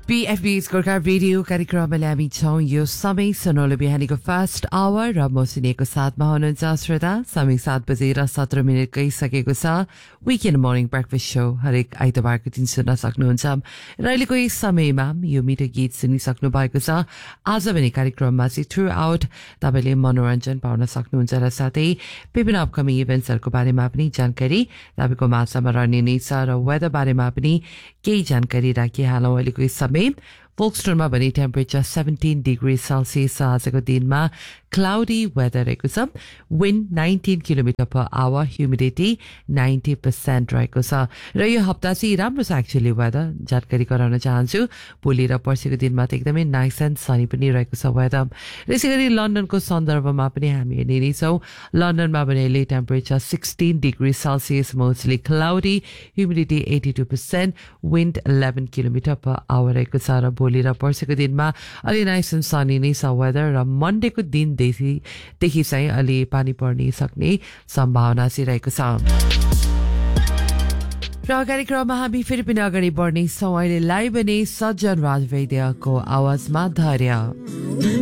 PFB's Gorka Radio कार्यक्रममा हामी छौं यो समय सुनौलो बिहानीको फर्स्ट आवर र म सुनेको साथमा हुनुहुन्छ श्रोता समय 7 बजेर 17 मिनेट गइसकेको छ विकेन्ड मर्निङ ब्रेकफास्ट शो हरेक आइतबारको दिन सुन्न सक्नुहुन्छ र अहिलेको यस समयमा यो मिठो गीत सुनिसक्नु भएको छ आज भने कार्यक्रममा चाहिँ थ्रु आउट तपाईले मनोरञ्जन पाउन सक्नुहुन्छ र साथै विभिन्न अपकमिङ इभेन्ट्सहरुको बारेमा पनि जानकारी तपाईको माझमा रहने नै छ र वेदर बारेमा पनि केही जानकारी राखिहालौं अहिलेको यस समय Folkestoneमा भने टेम्परेचर 17 डिग्री सेल्सियस आजको दिनमा क्लाउडी वेदर रहेको छ wind 19 kilometre per hour humidity 90% रहेको छ र यो हप्ता चाहिँ राम्रो छ एक्चुअली वेदर जानकारी गराउन चाहन्छु भोलि र पर्सिको दिनमा त एकदमै नाइस एन्ड सनी पनि रहेको छ वेदर त्यसैगरी लन्डनको सन्दर्भमा पनि हामी हेर्ने नै छौं लन्डनमा भने अहिले temperature 16 degree Celsius mostly cloudy humidity 82% wind 11 kilometre per hour रहेको छ र भोलि र पर्सिको दिनमा अलि नाइस एन्ड सनी नै छ वेदर र मन्डेको दिन देखि चाहिँ अलि पानी पर्ने सक्ने सम्भावना चाहिँ रहेको छ र कार्यक्रममा हामी फेरि पनि अगाडि बढ्ने छौं अहिले लाइभ भने सज्जन राज वैद्यको आवाजमा धैर्य